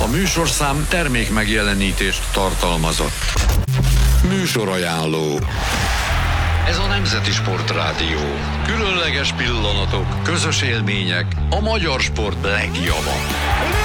A műsorszám termék megjelenítést tartalmazott. Műsorajánló. Ez a Nemzeti Sportrádió. Különleges pillanatok, közös élmények, a magyar sport legjava.